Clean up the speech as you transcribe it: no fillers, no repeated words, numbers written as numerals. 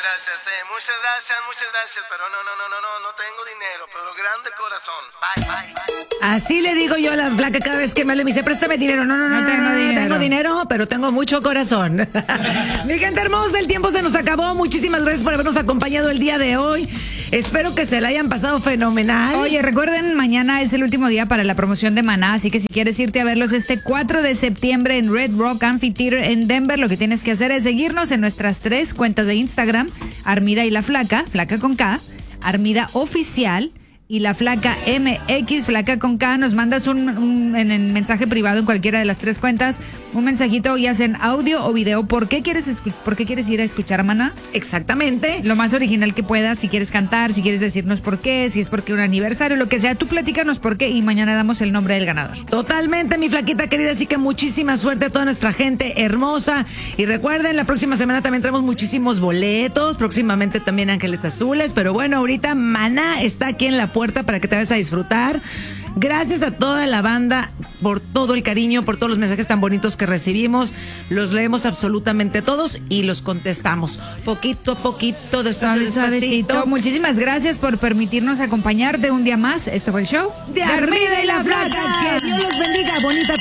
muchas gracias, pero no tengo dinero, pero grande corazón. Bye. Así le digo yo a la flaca cada vez que me dice, préstame dinero. No tengo dinero, pero tengo mucho corazón. Mi gente hermosa, el tiempo se nos acabó. Muchísimas gracias por habernos acompañado el día de hoy. Espero que se la hayan pasado fenomenal. Oye, recuerden, mañana es el último día para la promoción de Maná, así que si quieres irte a verlos este 4 de septiembre en Red Rock Amphitheater en Denver, lo que tienes que hacer es seguirnos en nuestras 3 cuentas de Instagram, Armida y la Flaca, Flaca con K, Armida Oficial y la Flaca MX, Flaca con K. Nos mandas en el mensaje privado en cualquiera de las 3 cuentas, un mensajito, ya sea en audio o video. ¿Por qué quieres ir a escuchar a Maná? Exactamente. Lo más original que puedas, si quieres cantar, si quieres decirnos por qué, si es porque un aniversario, lo que sea, tú platícanos por qué y mañana damos el nombre del ganador. Totalmente, mi flaquita querida, así que muchísima suerte a toda nuestra gente hermosa. Y recuerden, la próxima semana también traemos muchísimos boletos, próximamente también Ángeles Azules, pero bueno, ahorita Maná está aquí en la puerta para que te vayas a disfrutar. Gracias a toda la banda por todo el cariño, por todos los mensajes tan bonitos que recibimos. Los leemos absolutamente todos y los contestamos poquito a poquito, despacito. Muchísimas gracias por permitirnos acompañarte un día más. Esto fue el show de Armida y la Flaca. Que Dios los bendiga. Bonita